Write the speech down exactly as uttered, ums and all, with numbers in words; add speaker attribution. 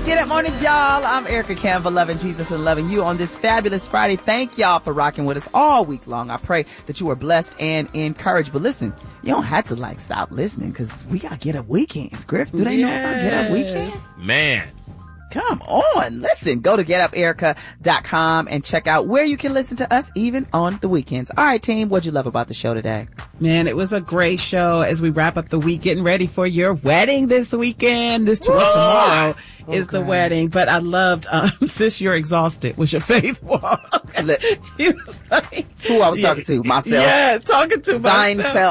Speaker 1: Get Up Mornings, y'all. I'm Erica Campbell, loving Jesus and loving you on this fabulous Friday. Thank y'all for rocking with us all week long. I pray that you are blessed and encouraged. But listen, you don't have to like stop listening because we got Get Up Weekends. Griff, do they
Speaker 2: yes.
Speaker 1: know about Get Up Weekends?
Speaker 3: Man.
Speaker 1: Come on. Listen, go to get up erica dot com and check out where you can listen to us even on the weekends. All right, team, what'd you love about the show today?
Speaker 2: Man, it was a great show as we wrap up the week, getting ready for your wedding this weekend. This to- tomorrow
Speaker 1: oh,
Speaker 2: is
Speaker 1: God.
Speaker 2: the wedding. But I loved, um, Sis, You're Exhausted was your faith walk. He was like,
Speaker 1: Who I was talking to? Myself.
Speaker 2: Yeah, talking to
Speaker 1: Thine
Speaker 2: myself.
Speaker 1: self.